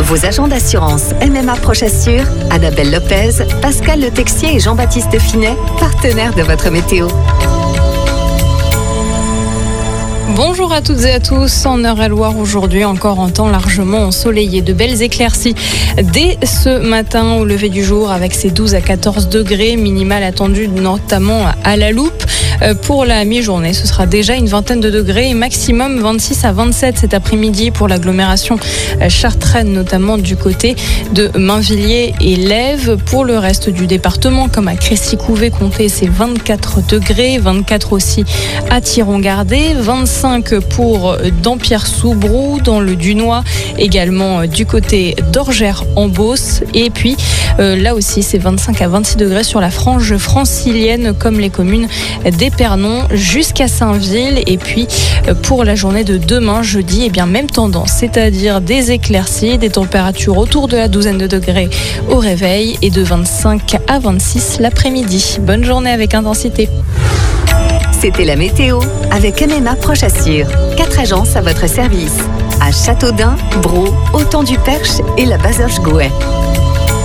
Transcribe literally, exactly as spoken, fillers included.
Vos agents d'assurance M M A Proche Assure, Annabelle Lopez, Pascal Le Texier et Jean-Baptiste Finet, partenaires de votre météo. Bonjour à toutes et à tous, en Eure-et-Loire aujourd'hui, encore en temps largement ensoleillé, de belles éclaircies dès ce matin au lever du jour avec ses douze à quatorze degrés, minimales attendues notamment à la Loupe. Pour la mi-journée, ce sera déjà une vingtaine de degrés et maximum vingt-six à vingt-sept cet après-midi pour l'agglomération chartraine, notamment du côté de Mainvilliers et Lèves. Pour le reste du département, comme à Crécy-Couvet, comptez c'est vingt-quatre degrés, vingt-quatre aussi à Thiron-Gardé, vingt-cinq pour Dampierre-sous-Brou, dans le Dunois, également du côté d'Orgères-en-Beauce. Et puis euh, là aussi, c'est vingt-cinq à vingt-six degrés sur la frange francilienne, comme les communes d'Épernon jusqu'à Saint-Ville. Et puis pour la journée de demain, jeudi, eh bien même tendance, c'est-à-dire des éclaircies, des températures autour de la douzaine de degrés au réveil et de vingt-cinq à vingt-six l'après-midi. Bonne journée avec Intensité. C'était la météo avec M M A Proche Assure. Quatre agences à votre service. À Châteaudun, Braux, Autant-du-Perche et la Bazoche-Gouet.